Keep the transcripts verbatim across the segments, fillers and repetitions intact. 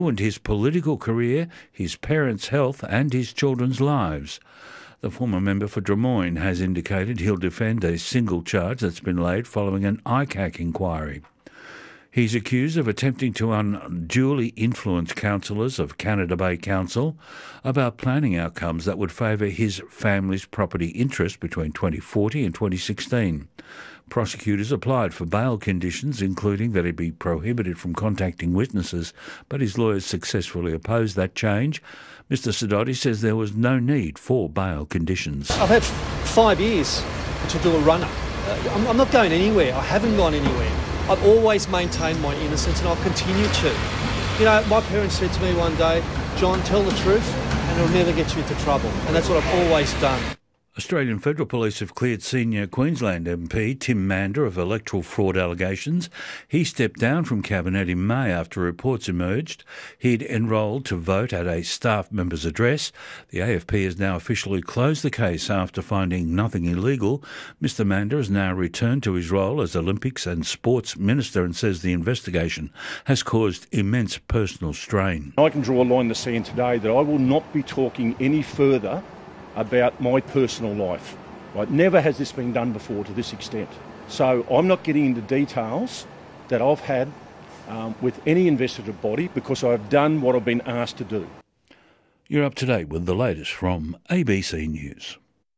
and his political career, his parents' health and his children's lives. The former member for Drummoyne has indicated he'll defend a single charge that's been laid following an I C A C inquiry. He's accused of attempting to unduly influence councillors of Canada Bay Council about planning outcomes that would favour his family's property interest between twenty forty and twenty sixteen. Prosecutors applied for bail conditions, including that he be prohibited from contacting witnesses, but his lawyers successfully opposed that change. Mister Sidoti says there was no need for bail conditions. I've had five years to do a runner. Uh, I'm, I'm not going anywhere. I haven't gone anywhere. I've always maintained my innocence and I'll continue to. You know, my parents said to me one day, John, tell the truth and it'll never get you into trouble. And that's what I've always done. Australian Federal Police have cleared senior Queensland M P Tim Mander of electoral fraud allegations. He stepped down from Cabinet in May after reports emerged he'd enrolled to vote at a staff member's address. The A F P has now officially closed the case after finding nothing illegal. Mister Mander has now returned to his role as Olympics and Sports Minister and says the investigation has caused immense personal strain. I can draw a line in the sand today that I will not be talking any further about my personal life. Right? Never has this been done before to this extent. So I'm not getting into details that I've had um, with any investigative body because I've done what I've been asked to do. You're up to date with the latest from A B C News.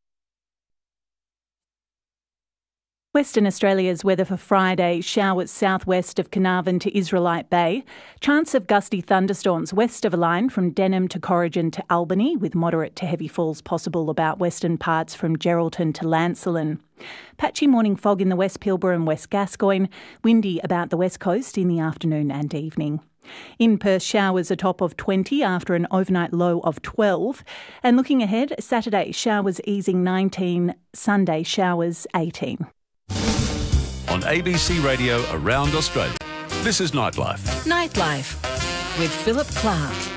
Western Australia's weather for Friday: showers southwest of Carnarvon to Israelite Bay. Chance of gusty thunderstorms west of a line from Denham to Corrigan to Albany, with moderate to heavy falls possible about western parts from Geraldton to Lancelin. Patchy morning fog in the West Pilbara and West Gascoyne. Windy about the west coast in the afternoon and evening. In Perth, showers a top of twenty after an overnight low of twelve. And looking ahead, Saturday showers easing nineteen, Sunday showers eighteen. On A B C Radio around Australia, this is Nightlife. Nightlife with Philip Clark.